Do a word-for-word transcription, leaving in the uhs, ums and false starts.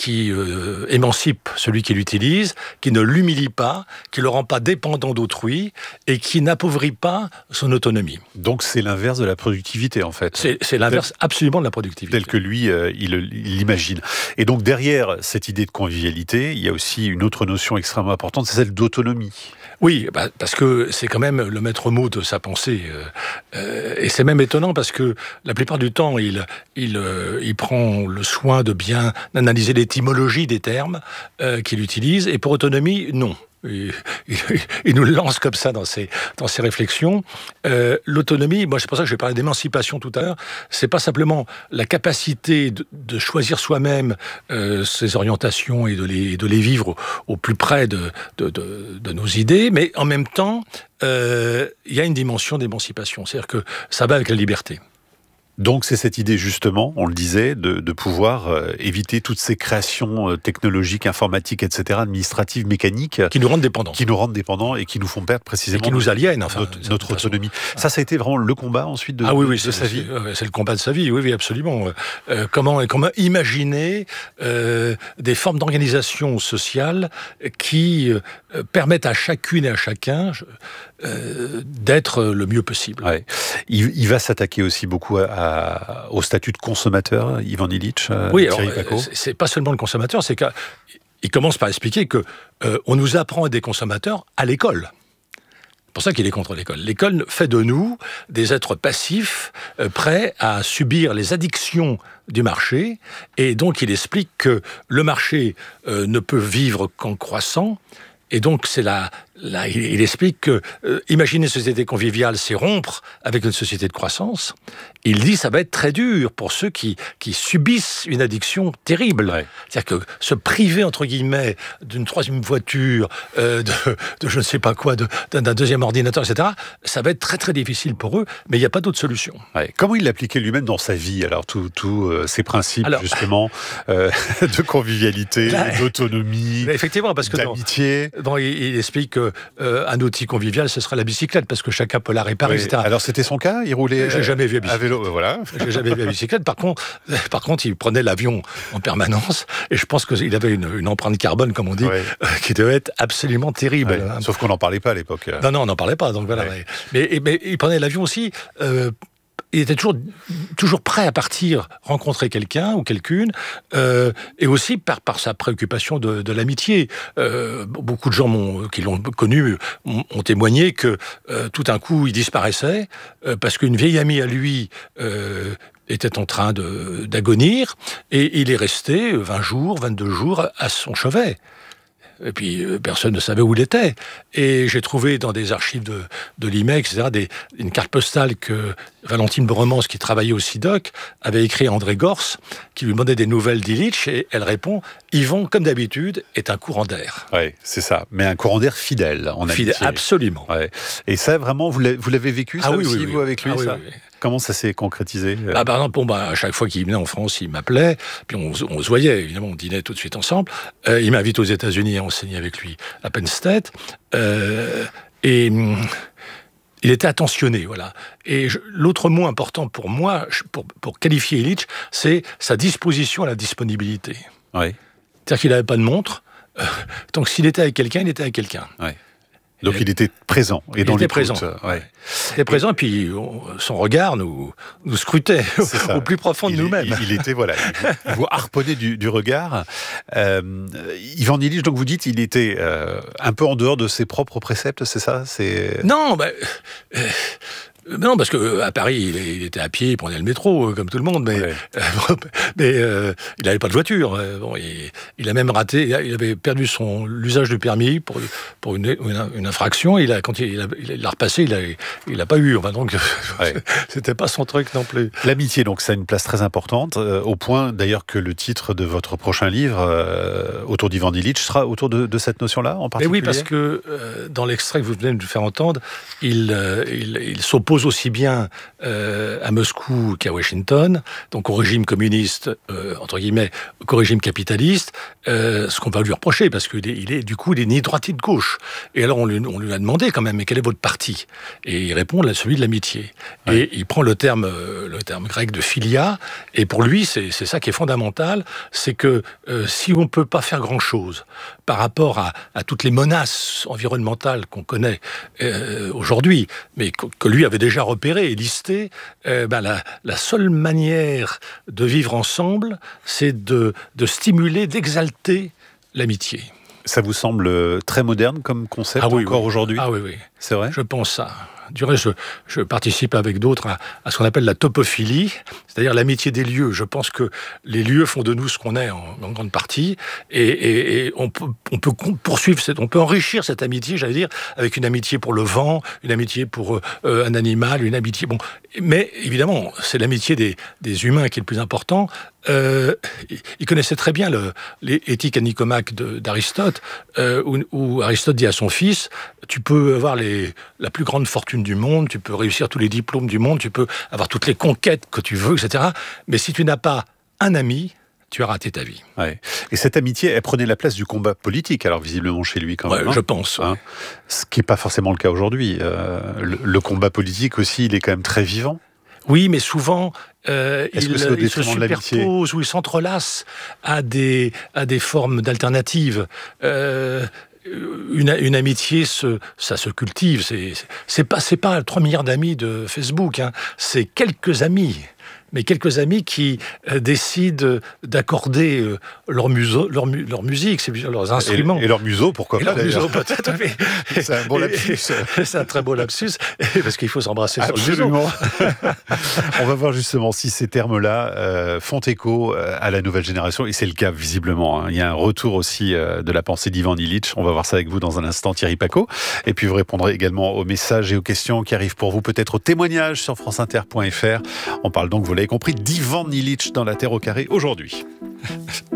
qui euh, émancipe celui qui l'utilise, qui ne l'humilie pas, qui ne le rend pas dépendant d'autrui et qui n'appauvrit pas son autonomie. Donc c'est l'inverse de la productivité en fait. C'est, c'est l'inverse tel, absolument de la productivité. Tel que lui, euh, il, il l'imagine. Et donc derrière cette idée de convivialité, il y a aussi une autre notion extrêmement importante, c'est celle d'autonomie. Oui, bah, parce que c'est quand même le maître mot de sa pensée. Euh, euh, et c'est même étonnant parce que la plupart du temps, il, il, euh, il prend le soin de bien analyser l'étymologie des termes euh, qu'il utilise. Et pour autonomie, non. Il, il, il nous lance comme ça dans ses, dans ses réflexions. Euh, l'autonomie, moi c'est pour ça que je vais parler d'émancipation tout à l'heure, c'est pas simplement la capacité de, de choisir soi-même euh, ses orientations et de les, de les vivre au, au plus près de, de, de, de nos idées, mais en même temps, euh, il y a une dimension d'émancipation, c'est-à-dire que ça va avec la liberté. Donc c'est cette idée justement, on le disait, de, de pouvoir euh, éviter toutes ces créations euh, technologiques, informatiques, et cetera, administratives, mécaniques, qui nous rendent dépendants, qui nous rendent dépendants et qui nous font perdre précisément et qui nous aliènent, enfin, notre, notre autonomie. Façon. Ça, ça a été vraiment le combat ensuite de, ah oui, oui, de, c'est, de sa vie. C'est, c'est le combat de sa vie, oui, oui, absolument. Euh, comment, comment imaginer euh, des formes d'organisation sociale qui euh, permettent à chacune et à chacun euh, d'être le mieux possible. Ouais. Il, il va s'attaquer aussi beaucoup à, à au statut de consommateur, Ivan Illich, euh, oui, Thierry alors, Pacaud. C'est pas seulement le consommateur, c'est qu'il commence par expliquer que euh, on nous apprend à être des consommateurs à l'école. C'est pour ça qu'il est contre l'école. L'école fait de nous des êtres passifs, euh, prêts à subir les addictions du marché, et donc il explique que le marché euh, ne peut vivre qu'en croissant. Et donc, c'est la, la, il explique que euh, imaginer une société conviviale, c'est rompre avec une société de croissance. Il dit ça va être très dur pour ceux qui, qui subissent une addiction terrible. Ouais. C'est-à-dire que se priver, entre guillemets, d'une troisième voiture, euh, de, de je ne sais pas quoi, de, d'un, d'un deuxième ordinateur, et cetera, ça va être très très difficile pour eux, mais il n'y a pas d'autre solution. Ouais. Comment il l'appliquait lui-même dans sa vie, alors, tous tout, euh, ces principes, alors, justement, euh, de convivialité, là, d'autonomie, effectivement, parce que d'amitié. Bon, il, il explique qu'un euh, autre outil convivial, ce sera la bicyclette, parce que chacun peut la réparer, oui. et cetera. Alors c'était son cas, il roulait. J'ai jamais vu à bicyclette. À vélo, voilà. J'ai jamais vu à bicyclette. Par contre, par contre, il prenait l'avion en permanence, et je pense qu'il avait une, une empreinte carbone, comme on dit, oui. euh, qui devait être absolument terrible. Oui. Hein. Sauf qu'on n'en parlait pas à l'époque. Non, non, on n'en parlait pas. Donc voilà. Oui. Mais, mais, mais il prenait l'avion aussi. Euh, Il était toujours, toujours prêt à partir rencontrer quelqu'un ou quelqu'une, euh, et aussi par, par sa préoccupation de, de l'amitié. Euh, beaucoup de gens m'ont, qui l'ont connu ont, ont témoigné que euh, tout d'un coup, il disparaissait euh, parce qu'une vieille amie à lui euh, était en train de, d'agonir, et il est resté vingt jours, vingt-deux jours à son chevet. Et puis, euh, personne ne savait où il était. Et j'ai trouvé dans des archives de, de l'I M E, et cetera, des, une carte postale que Valentine Bremans, qui travaillait au SIDOC, avait écrit à André Gorce, qui lui demandait des nouvelles d'Illich, et elle répond « Yvan, comme d'habitude, est un courant d'air ». Oui, c'est ça. Mais un courant d'air fidèle, en amitié. Fidèle, absolument. Ouais. Et ça, vraiment, vous l'avez, vous l'avez vécu, ça ah, oui, aussi, oui, vous, oui. avec lui, ah, ça oui, oui. Comment ça s'est concrétisé? Ah, par exemple, bon, bah, à chaque fois qu'il venait en France, il m'appelait, puis on, on se voyait, évidemment, on dînait tout de suite ensemble. Euh, il m'invite aux États-Unis à enseigner avec lui à Penn State. Euh, et hum, il était attentionné, voilà. Et je, l'autre mot important pour moi, pour, pour qualifier Illich, c'est sa disposition à la disponibilité. Oui. C'est-à-dire qu'il n'avait pas de montre, euh, donc s'il était avec quelqu'un, il était avec quelqu'un. Oui. Donc il était présent et il dans était présent. Ouais. Il était présent et puis on, son regard nous nous scrutait au, au plus profond de il, nous-mêmes. Il, il était voilà, il vous harponnait du, du regard. Euh, Ivan Illich, donc vous dites, il était euh, un peu en dehors de ses propres préceptes, c'est ça? C'est non, bah, euh, non, parce que à Paris, il, il était à pied, il prenait le métro, comme tout le monde, mais, ouais. euh, mais euh, il n'avait pas de voiture. Bon, il, il a même raté, il avait perdu son l'usage du permis pour pour une, une, une infraction. Il a quand il, il, a, il l'a repassé, il a il a pas eu. Enfin donc, ouais. C'était pas son truc non plus. L'amitié, donc, ça a une place très importante, euh, au point d'ailleurs que le titre de votre prochain livre, euh, autour d'Ivan Illich, sera autour de, de cette notion-là en particulier. Mais oui, parce que euh, dans l'extrait que vous venez de faire entendre, il euh, il, il s'oppose s'oppose aussi bien euh, à Moscou qu'à Washington, donc au régime communiste, euh, entre guillemets, qu'au régime capitaliste, euh, ce qu'on va lui reprocher, parce qu'il est, il est, du coup, il est ni de droite ni de gauche. Et alors, on lui, on lui a demandé quand même, mais quel est votre parti? Et il répond, là, celui de l'amitié. Ouais. Et il prend le terme, euh, le terme grec de philia, et pour lui, c'est, c'est ça qui est fondamental, c'est que euh, si on ne peut pas faire grand-chose par rapport à, à toutes les menaces environnementales qu'on connaît euh, aujourd'hui, mais que, que lui avait déjà repérées et listées, euh, ben la, la seule manière de vivre ensemble, c'est de, de stimuler, d'exalter l'amitié. Ça vous semble très moderne comme concept ah oui, encore oui. aujourd'hui? Ah oui, oui. C'est vrai? Je pense ça. Du reste, je, je participe avec d'autres à, à ce qu'on appelle la topophilie, c'est-à-dire l'amitié des lieux. Je pense que les lieux font de nous ce qu'on est en, en grande partie, et, et, et on, peut, on peut poursuivre, cette, on peut enrichir cette amitié, j'allais dire, avec une amitié pour le vent, une amitié pour euh, un animal, une amitié... Bon, mais évidemment, c'est l'amitié des, des humains qui est le plus important. Euh, il connaissait très bien le, l'éthique à Nicomaque de, d'Aristote, euh, où, où Aristote dit à son fils, tu peux avoir les, la plus grande fortune du monde, tu peux réussir tous les diplômes du monde, tu peux avoir toutes les conquêtes que tu veux, et cetera. Mais si tu n'as pas un ami, tu as raté ta vie. Ouais. Et cette amitié, elle prenait la place du combat politique, alors visiblement chez lui quand ouais, même. Hein, je pense. hein, ouais. Ce qui n'est pas forcément le cas aujourd'hui. Euh, le, le combat politique aussi, il est quand même très vivant. Oui, mais souvent, euh, il, il se superpose ou il s'entrelace à des, à des formes d'alternatives. Euh, Une, une amitié, se, ça se cultive. C'est, c'est pas, c'est pas trois milliards d'amis de Facebook. Hein. C'est quelques amis, mais quelques amis qui euh, décident d'accorder euh, leur, museau, leur, mu, leur musique, leurs instruments. Et, et leur museau, pourquoi et pas leur d'ailleurs. museau, peut-être. Mais, c'est un bon lapsus. C'est un très beau lapsus, parce qu'il faut s'embrasser Absolument. sur le museau. On va voir justement si ces termes-là euh, font écho à la nouvelle génération, et c'est le cas visiblement. Hein. Il y a un retour aussi euh, de la pensée d'Ivan Illich. On va voir ça avec vous dans un instant, Thierry Pacaud. Et puis vous répondrez également aux messages et aux questions qui arrivent pour vous, peut-être aux témoignages sur franceinter point f r. On parle donc, vous l'avez compris, d'Ivan Illich dans La Terre au carré aujourd'hui.